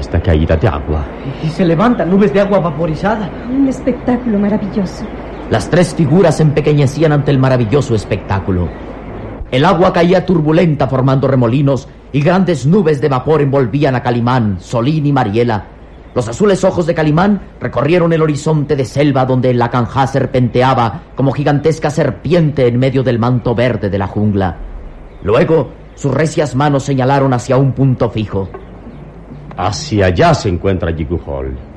esta caída de agua? Y se levantan nubes de agua vaporizada. Un espectáculo maravilloso. Las tres figuras se empequeñecían ante el maravilloso espectáculo. El agua caía turbulenta formando remolinos y grandes nubes de vapor envolvían a Calimán, Solín y Mariela. Los azules ojos de Calimán recorrieron el horizonte de selva donde el Lacanjá serpenteaba como gigantesca serpiente en medio del manto verde de la jungla. Luego, sus recias manos señalaron hacia un punto fijo. Hacia allá se encuentra Yiguhol.